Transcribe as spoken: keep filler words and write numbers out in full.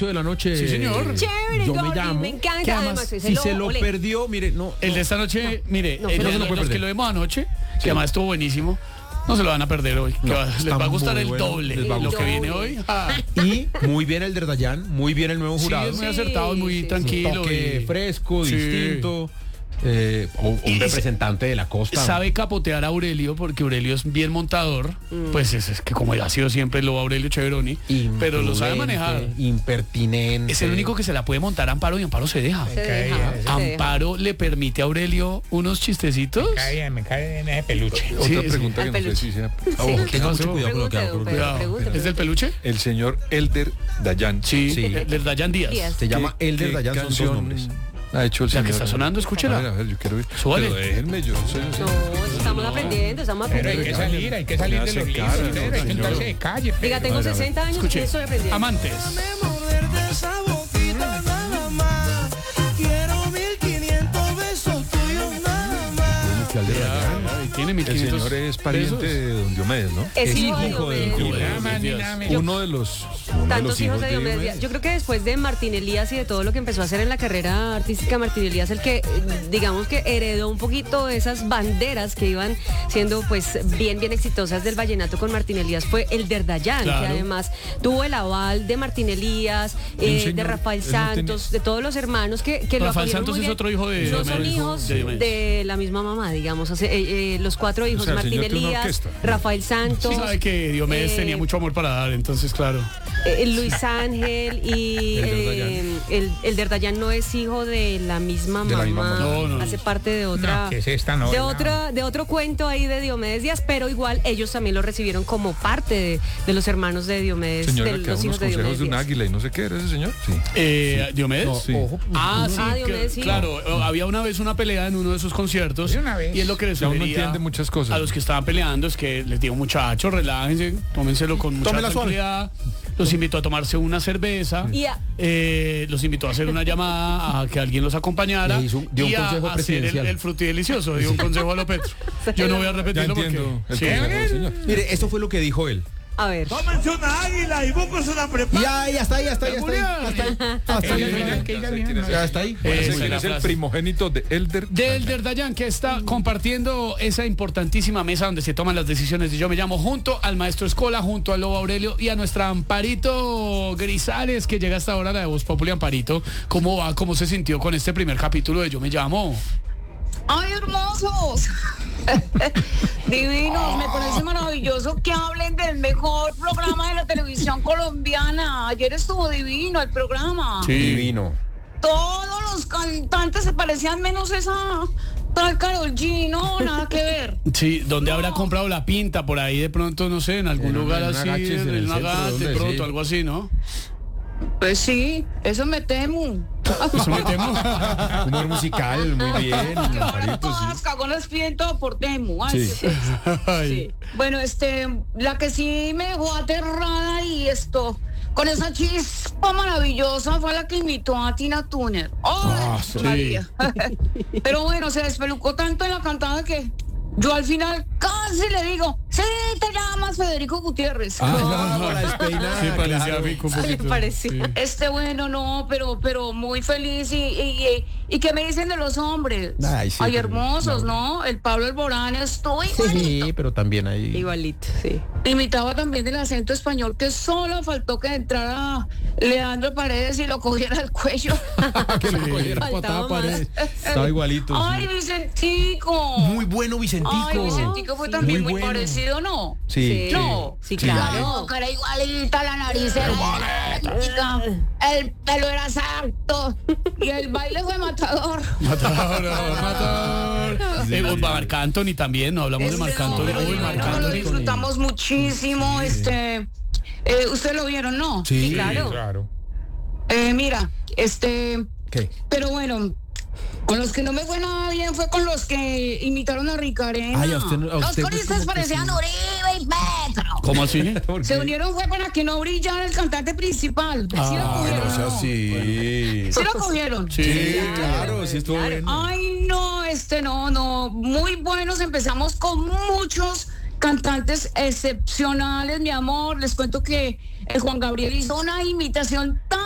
ocho de la noche. Sí, señor. Chévere, Yo me Gordy, llamo. me encanta. ¿Qué Además, más? ese Si lo- se lo ole. perdió, mire, no. El de esta noche, mire, no, el no de se lo los puede que perder. lo vimos anoche, Sí. que además estuvo buenísimo, no se lo van a perder hoy. que No, va- les está va a gustar muy el bueno, doble les va a lo gustar. que viene hoy. Ah, Y muy bien el de Dayan, muy bien el nuevo sí, jurado. es muy Sí, acertado, muy sí, sí. tranquilo. Un toque y- fresco, Sí. distinto. Eh, un un Y- representante de la costa. Sabe capotear a Aurelio porque Aurelio es bien montador, pues es, es que como ha sido siempre el lobo Aurelio Cheveroni, pero lo sabe Imprudente, manejar. Impertinente. Es el único que se la puede montar a Amparo y Amparo se deja. Se deja, se deja. Amparo le permite a Aurelio unos chistecitos. Me cae bien, me cae bien ese peluche. Otra Sí, pregunta sí. que no sé si sea. Sí. Ojo, Tenga ¿Qué mucho pasó? cuidado con lo que haga, Pregúntelo, con- pero- Cuidado. pregúntelo. ¿Es del peluche? el señor Elder Dayan. Sí, Sí. el del Dayan Díaz. Díaz. Se llama ¿Qué- Elder qué Dayan, son dos canción nombres. ha hecho el La señor? que está sonando, escúchela. A ver, a ver, yo quiero ver. Súbale. Pero déjenme, yo soy... yo soy- No, estamos aprendiendo, estamos Pero hay aprendiendo. que salir, hay que salir de hace los cara, libros, no, hay que señor. sentarse de calle. Diga, Pedro. tengo sesenta años y Escuche, estoy aprendiendo. amantes. morder de esa boquita nada más. Quiero mil quinientos besos tuyos nada más. Que Elder Dayan. Ay, tiene El mil quinientos señor es pariente pesos. de don Diomedes, ¿no? Es Es hijo de hijo de Diomedes. Hijo de Nada más ni Díaz. nada menos. Uno de los... uno de Tantos los hijos de Diomedes. Diomedes. Yo creo que después de Martín Elías y de todo lo que empezó a hacer en la carrera artística, Martín Elías el que, eh, digamos que heredó un poquito esas banderas que iban siendo pues bien, bien exitosas del vallenato con Martín Elías fue el de Dayan, Claro. que además tuvo el aval de Martín Elías, Un eh, señor, de Rafael él no tenía- Santos, de todos los hermanos que, que lo Rafael acogieron Santos muy es bien. otro hijo de No son Diomedes, hijos de Diomedes. de la misma mamá, digamos. O sea, eh, eh, los cuatro hijos, O sea, el Martín señor tiene una Elías, orquesta. Rafael Santos. Sí, sabe que Diomedes eh, tenía mucho amor para dar, entonces claro. Eh, Luis Ángel y El eh, Derdayan. el, el Derdayan no es hijo de la misma De la mamá, misma mamá. No, no, no. hace parte de otra, No, ¿qué es esta de novela? otra, de otro cuento ahí de Diomedes Díaz, pero igual ellos también lo recibieron como parte de, de los hermanos de Diomedes, Señora, de que da los unos hijos de consejos Diomedes de un Díaz. águila y no sé qué era ese señor. Sí. Eh, ¿Diomedes? No, Sí. ojo. Ah, sí, Ah, que- Diomedes, sí. claro, eh, había una vez una pelea en uno de sus conciertos Sí, una vez. y es lo que les Ya uno sugería entiende muchas cosas. a los que estaban peleando, es que les digo, muchachos, relájense, tómenselo con mucha Tómela suave. tranquilidad. Los invitó a tomarse una cerveza, Y a- eh, los invitó a hacer una llamada a que alguien los acompañara Le hizo un- dio un y a consejo hacer el, presidencial. el frutidelicioso, dio un consejo a lo Petro. Yo no voy a Ya repetirlo entiendo porque... el Sí. consejo del señor. Mire, eso fue lo que dijo él. A ver, Tómense una águila y búsquense una preparada. Ya, ya está ahí, ya está ahí, ya está ahí. Hasta ahí. Hasta ahí. Eh, mira, que diga bien, Ya está ahí. Eh, Ese esa es la es el frase. primogénito de Elder. Del Derdayan, que está compartiendo esa importantísima mesa donde se toman las decisiones de Yo Me Llamo, junto al maestro Escola, junto al Lobo Aurelio y a nuestra Amparito Grisales, que llega hasta ahora la de Voz Populi. Amparito, ¿cómo va? ¿Cómo se sintió con este primer capítulo de Yo Me Llamo? ¡Ay, hermosos! Divinos, me parece maravilloso que hablen del mejor programa de la televisión colombiana. Ayer estuvo divino el programa. Divino. Todos los cantantes se parecían menos esa tal Karol G, no, nada que ver. Sí, ¿dónde habrá comprado la pinta? Por ahí de pronto, no sé, en algún En un- lugar en un así, agaches en en el un centro, agache, de ¿dónde? pronto, Sí. algo así, ¿no? Pues sí, eso me temo. Eso me temo. Humor musical, muy bien. Amparito, Todas sí. las cagonas piden todo por temo. Ay, Sí. sí. Ay. Bueno, este, la que sí me dejó aterrada y esto, con esa chispa maravillosa fue la que imitó a Tina Turner. ¡Oh, Ah, sí. María! Pero bueno, se despelucó tanto en la cantada que yo al final casi le digo, sí, te llamas Federico Gutiérrez. Ah, no, la despeinada, Sí, parecía claro. rico un le poquito. parecía. Sí. Este, bueno, no, pero, pero muy feliz y, y, y, ¿y qué me dicen de los hombres? Ay, sí, pero- hermosos, ¿no? El Pablo Alborán estuvo igualito. Sí, pero también hay. igualito, sí. Imitaba también el acento español, que solo faltó que entrara Leandro Paredes y lo cogiera al cuello. que Sí. le cogiera Faltaba patada más. pared. Estaba igualito. sí. ¡Ay, Vicentico! Muy bueno, Vicentico. Ay, Vicentico fue Sí. también Muy muy, bueno. parecido, ¿no? Sí. No. Sí, Sí. claro. La boca era igualita, la nariz era idéntica, el pelo era exacto y el baile fue matador. Matador, matador. Eh, Marc Anthony también, no hablamos de Marc Este Anthony. hombre, Uy, Marc no, lo Anthony. disfrutamos muchísimo. Este, eh, ustedes lo vieron, ¿no? Sí. Sí, claro. Claro. Eh, mira, este, ¿Qué? pero bueno, con los que no me fue nada bien fue con los que imitaron a Ricarena. Ay, a usted no- a los usted, pues, coristas como que parecían sí. Uribe y Petro. ¿Cómo así? Se unieron fue para que no brillara el cantante principal. ¿Sí lo Ah, cogieron? O sea, no? sí. ¿Sí lo cogieron? Sí. Sí, claro, sí estuvo bueno. Ay, no, este no, no. Muy buenos. Empezamos con muchos cantantes excepcionales, mi amor. Les cuento que el Juan Gabriel hizo una imitación tan